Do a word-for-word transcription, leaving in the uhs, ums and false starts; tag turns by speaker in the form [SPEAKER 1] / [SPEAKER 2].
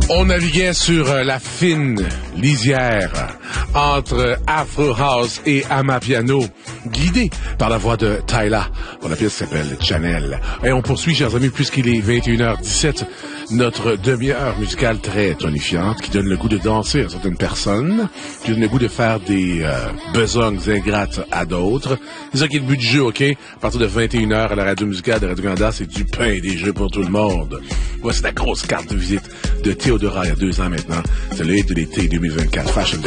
[SPEAKER 1] On naviguait sur la fine lisière entre Afro House et Amapiano, guidé par la voix de Tyla. Bon, la pièce s'appelle Channel. Et on poursuit, chers amis, puisqu'il est vingt et une heures dix-sept, notre demi-heure musicale très tonifiante qui donne le goût de danser à certaines personnes, qui donne le goût de faire des euh, besognes ingrates à d'autres. C'est ça qui est le but du jeu, OK? À partir de vingt et une heures à la radio musicale de Radio-Canada, c'est du pain et des jeux pour tout le monde. Voici la grosse carte de visite de Théodora il y a deux ans maintenant. C'est le hit de l'été deux mille vingt-quatre, Fashion Day.